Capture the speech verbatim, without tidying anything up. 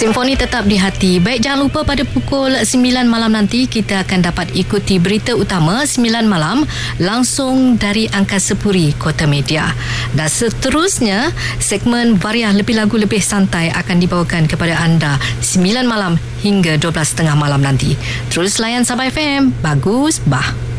Simfoni tetap di hati. Baik, jangan lupa pada pukul sembilan malam nanti kita akan dapat ikuti berita utama sembilan malam langsung dari Angkasa Puri Kota Media. Dan seterusnya, segmen Variah Lebih Lagu Lebih Santai akan dibawakan kepada anda sembilan malam hingga dua belas tiga puluh malam nanti. Terus layan Sabah F M. Bagus, bah.